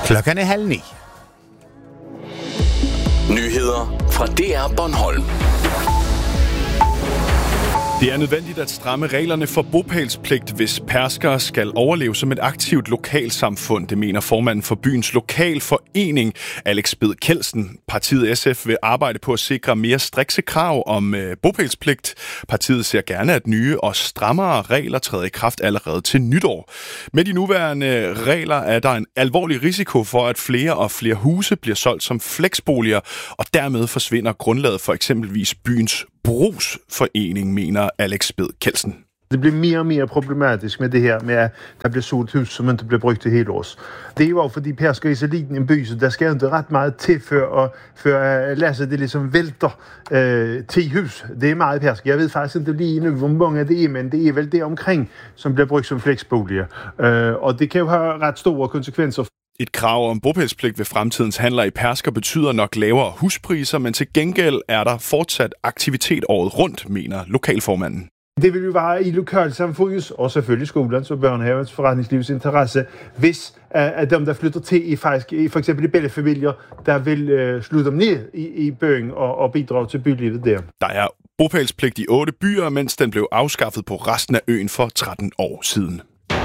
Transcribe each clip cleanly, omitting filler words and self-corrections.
Klokken er 8:30. Nyheder fra DR Bornholm. Det er nødvendigt at stramme reglerne for bopælspligt, hvis perskere skal overleve som et aktivt lokalsamfund. Det mener formanden for byens lokalforening, Alex Bed Kelsen. Partiet SF vil arbejde på at sikre mere strikse krav om bopælspligt. Partiet ser gerne, at nye og strammere regler træder i kraft allerede til nytår. Med de nuværende regler er der en alvorlig risiko for, at flere og flere huse bliver solgt som flexboliger, og dermed forsvinder grundlaget for eksempelvis byens brugsforening, mener Alex Bed Kelsen. Det bliver mere og mere problematisk med det her med, at der bliver solgt hus, som ikke bliver brugt til hele års. Det er jo også fordi Pærsker er så liten en by, så der skal ikke ret meget til, før Lasse det ligesom vælter 10 hus. Det er meget Pærsker. Jeg ved faktisk ikke lige nu, hvor mange det er, men det er vel det omkring, som bliver brugt som flexboliger. Og det kan jo have ret store konsekvenser. Et krav om bopælspligt ved fremtidens handler i Pærsker betyder nok lavere huspriser, men til gengæld er der fortsat aktivitet året rundt, mener lokalformanden. Det vil jo være i lokalsamfundets og selvfølgelig skolens og børnehavens forretningslivets interesse, hvis at dem, der flytter til for eksempel i bellefamilier, der vil slutte dem ned i byen og bidrage til bylivet der. Der er bopælspligt i 8 byer, mens den blev afskaffet på resten af øen for 13 år siden.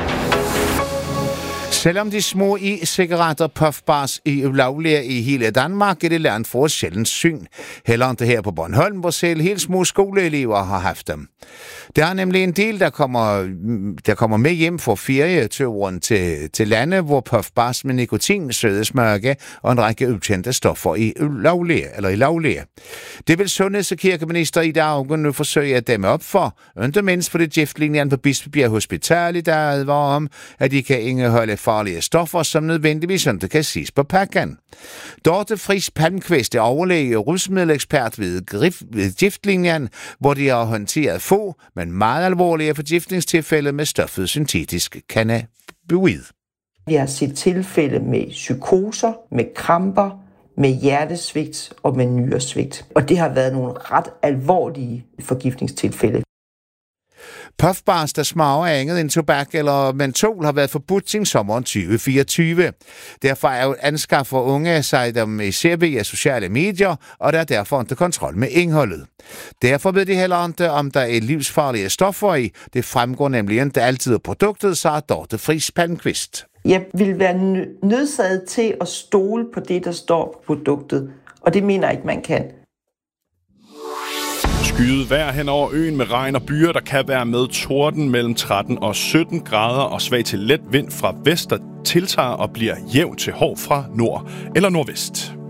Selvom de små e-cigaretter puffbars er ulovlige i hele Danmark, er det land for et sjældent syn. Heller ikke her på Bornholm, hvor selv helt små skoleelever har haft dem. Der er nemlig en del, der kommer med hjem for ferieturen til lande, hvor puffbars med nikotin, sødesmørke og en række ukendte stoffer er lovlige. Det vil sundheds- og kirkeminister Ida Auken nu forsøge at dæmme op for, ikke mindst for det giftlinjen på Bispebjerg Hospital, der advarer om, at de kan indeholde farlige stoffer, som nødvendigvis ikke kan siges på pakken. Dorte Friis Palmqvist er overlæge og rusmiddelekspert ved giftlinjen, hvor de har håndteret få, men meget alvorlige forgiftningstilfælde med stoffet syntetisk cannabinoid. Vi har set tilfælde med psykoser, med kramper, med hjertesvigt og med nyresvigt. Og det har været nogle ret alvorlige forgiftningstilfælde. Puffbars, der smager af andet end tobak eller mentol, har været forbudt siden sommeren 2024. Derfor er jo anskaffet for unge sig dem især via sociale medier, og der er derfor ikke kontrol med indholdet. Derfor ved de heller ikke, om der er livsfarlige stoffer i. Det fremgår nemlig ikke altid af produktet, så Dorte Friis Palmqvist. Jeg vil være nødsaget til at stole på det, der står på produktet, og det mener jeg ikke, man kan. Skyet vejr hen over øen med regn og byer, der kan være med torden mellem 13 og 17 grader og svag til let vind fra vest, der tiltager og bliver jævn til hård fra nord eller nordvest.